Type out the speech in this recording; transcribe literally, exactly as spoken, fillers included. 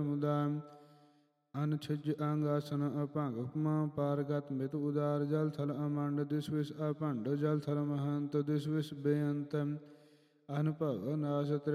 ਮੁਦਾਮ ਅਨਛਿਜ ਅੰਗ ਆਸਨ ਅਭੰਗ ਉਪਮਾ ਪਾਰਗਤ ਮਿਤ ਉਦਾਰ ਜਲ ਥਲ ਅਮੰਡ ਦਿਸ ਵਿਸ ਅਭੰਡ ਜਲ ਥਲ ਮਹੰਤ ਦਿਸ ਵਿਸ ਬੇਅੰਤ ਅਨੁਭਵ ਨਾਸ